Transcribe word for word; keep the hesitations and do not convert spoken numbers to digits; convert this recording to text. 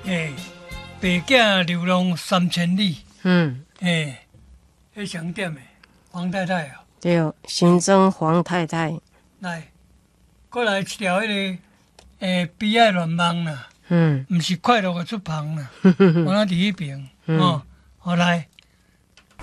诶，白囝流浪三千里， 嗯， 诶，迄上点的黄太太啊， 对，新增黄太太， 来，过来一条迄个诶悲哀乱梦啦， 嗯， 毋是快乐的出旁啦，我那伫迄边嗯哦，好来。